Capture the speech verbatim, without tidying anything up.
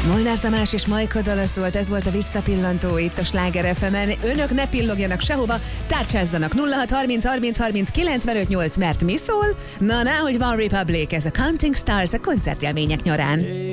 Molnár Tamás és Majka dala szólt, ez volt a visszapillantó itt a Sláger ef emen. Önök ne pillogjanak sehova, tárcsázzanak nulla hat harminc harminc harminc kilencvenöt nyolc, mert mi szól? Na, náhogy One Republic, ez a Counting Stars a koncertélmények nyarán.